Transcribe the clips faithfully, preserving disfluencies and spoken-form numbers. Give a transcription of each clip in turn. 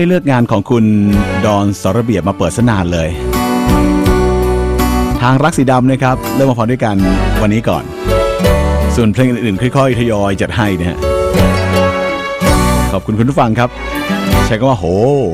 ได้เลือกงานของคุณดอนสรเบียบมาเปิดสนานเลยทางรักสีดำนะครับเริ่มมาฟังด้วยกันวันนี้ก่อนส่วนเพลงอื่นๆค่อยๆทยอยจัดให้นะฮะขอบคุณคุณผู้ฟังครับใช้คำว่าโห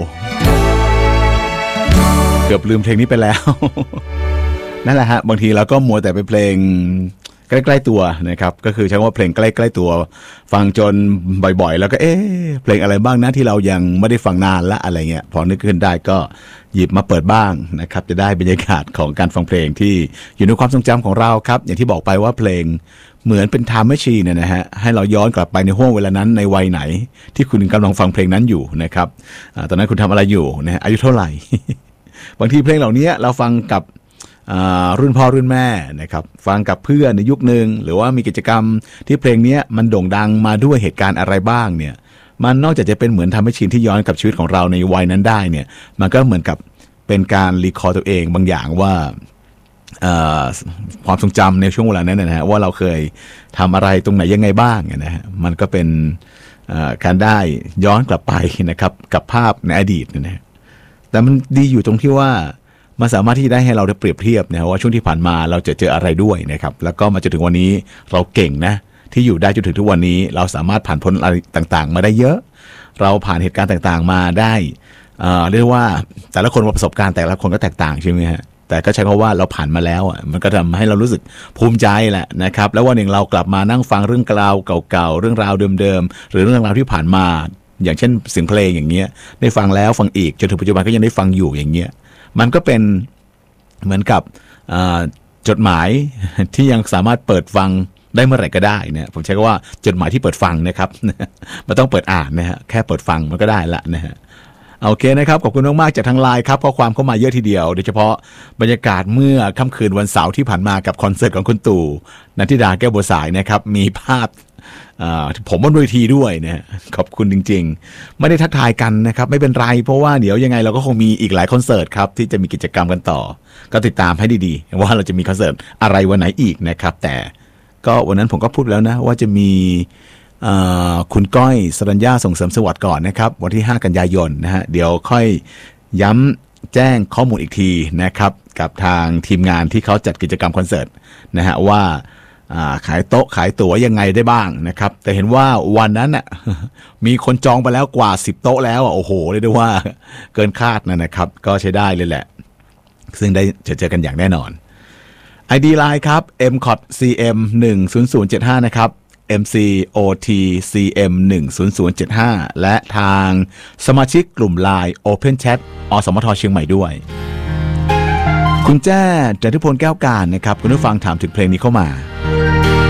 เกือบลืมเพลงนี้ไปแล้วนั่นแหละฮะบางทีเราก็มัวแต่ไปเพลงใกล้ๆตัวนะครับก็คือใช้คำว่าเพลงใกล้ๆตัวฟังจนบ่อยๆแล้วก็เอ๊ะเพลงอะไรบ้างนะที่เรายังไม่ได้ฟังนานละอะไรเงี้ยพอนึกขึ้นได้ก็หยิบมาเปิดบ้างนะครับจะได้บรรยากาศของการฟังเพลงที่อยู่ในความทรงจำของเราครับอย่างที่บอกไปว่าเพลงเหมือนเป็นไทม์แมชชีนนะฮะให้เราย้อนกลับไปในห้วงเวลานั้นในวัยไหนที่คุณกำลังฟังเพลงนั้นอยู่นะครับตอนนั้นคุณทำอะไรอยู่นะฮะอายุเท่าไหร่ บางทีเพลงเหล่านี้เราฟังกับรุ่นพ่อรุ่นแม่นะครับฟังกับเพื่อนในยุคนึงหรือว่ามีกิจกรรมที่เพลงนี้มันโด่งดังมาด้วยเหตุการณ์อะไรบ้างเนี่ยมันนอกจากจะเป็นเหมือนทำให้ชินที่ย้อนกับชีวิตของเราในวัยนั้นได้เนี่ยมันก็เหมือนกับเป็นการรีคอร์ตัวเองบางอย่างว่าความทรงจำในช่วงเวลานั้นนะฮะว่าเราเคยทำอะไรตรงไหนยังไงบ้างนะฮะมันก็เป็นการได้ย้อนกลับไปนะครับกับภาพในอดีตนะฮะแต่มันดีอยู่ตรงที่ว่ามันสามารถที่จะได้ให้เราได้เปรียบเทียบนะว่าช่วงที่ผ่านมาเราจะเจออะไรด้วยนะครับแล้วก็มาจนถึงวันนี้เราเก่งนะที่อยู่ได้จนถึงทุกวันนี้เราสามารถผ่านพ้นอะไรต่างๆมาได้เยอะเราผ่านเหตุการณ์ต่างๆมาได้เอ่อเรียกว่าแต่ละคนประสบการณ์แต่ละคนก็แตกต่างใช่ไหมฮะแต่ก็ใช้คำว่าเราผ่านมาแล้วอ่ะมันก็ทำให้เรารู้สึกภูมิใจแหละนะครับแล้ววันหนึ่งเรากลับมานั่งฟังเรื่องราวเก่าๆเรื่องราวเดิมๆหรือเรื่องราวที่ผ่านมาอย่างเช่นเสียงเพลงอย่างเงี้ยได้ฟังแล้วฟังอีกจนถึงปัจจุบันก็ยังได้ฟังอยู่อย่างเงี้ยมันก็เป็นเหมือนกับจดหมายที่ยังสามารถเปิดฟังได้เมื่อไหร่ก็ได้เนี่ยผมใช้คำว่าจดหมายที่เปิดฟังนะครับไม่ต้องเปิดอ่านนะฮะแค่เปิดฟังมันก็ได้ละนะฮะโอเคนะครับขอบคุณมากๆจากทางไลน์ครับข้อความเข้ามาเยอะทีเดียวโดยเฉพาะบรรยากาศเมื่อค่ำคืนวันเสาร์ที่ผ่านมากับคอนเสิร์ตของคุณตู่ณัฐิดาแก้วบัวสายนะครับมีภาพผมบนเวทีด้วยนะขอบคุณจริงๆไม่ได้ทักทายกันนะครับไม่เป็นไรเพราะว่าเดี๋ยวยังไงเราก็คงมีอีกหลายคอนเสิร์ตครับที่จะมีกิจกรรมกันต่อก็ติดตามให้ดีๆว่าเราจะมีคอนเสิร์ตอะไรวันไหนอีกนะครับแต่ก็วันนั้นผมก็พูดแล้วนะว่าจะมีคุณก้อยสรัญญาส่งเสริมสวัสดิ์ก่อนนะครับวันที่ห้ากันยายนนะฮะเดี๋ยวค่อยย้ำแจ้งข้อมูลอีกทีนะครับกับทางทีมงานที่เขาจัดกิจกรรมคอนเสิร์ตนะฮะว่าขายโต๊ะขายตั๋วยังไงได้บ้างนะครับแต่เห็นว่าวันนั้นน่ะมีคนจองไปแล้วกว่าสิบโต๊ะแล้วโอ้โหเรียกได้ว่าเกินคาดนะนะครับก็ใช้ได้เลยแหละซึ่งได้เจอเจอกันอย่างแน่นอน ไอ ดี Line ครับ เอ็ม ซี โอ ที ซี เอ็ม หนึ่ง ศูนย์ ศูนย์ เจ็ด ห้า นะครับ เอ็ม ซี โอ ที ซี เอ็ม หนึ่ง ศูนย์ ศูนย์ เจ็ด ห้า และทางสมาชิกกลุ่ม ไลน์ Open Chat อสมทเชียงใหม่ด้วยคุณแจ้จันทิพลแก้วการนะครับคุณผู้ฟังถามถึงเพลงนี้เข้ามา